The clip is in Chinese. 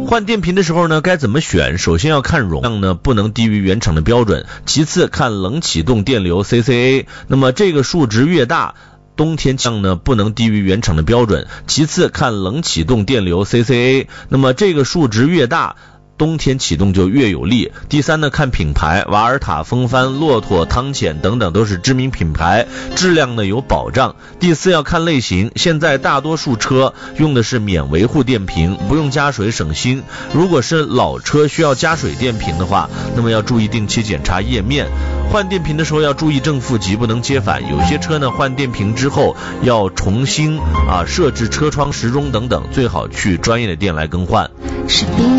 换电瓶的时候呢，该怎么选？首先要看容量呢，不能低于原厂的标准，其次看冷启动电流 CCA， 那么这个数值越大，冬天降呢不能低于原厂的标准，其次看冷启动电流 CCA， 那么这个数值越大，冬天启动就越有利。第三呢，看品牌，瓦尔塔、风帆、骆驼、汤浅等等都是知名品牌，质量呢有保障。第四要看类型，现在大多数车用的是免维护电瓶，不用加水省心。如果是老车需要加水电瓶的话，那么要注意定期检查液面。换电瓶的时候要注意正负极不能接反，有些车呢换电瓶之后要重新设置车窗时钟等等，最好去专业的店来更换。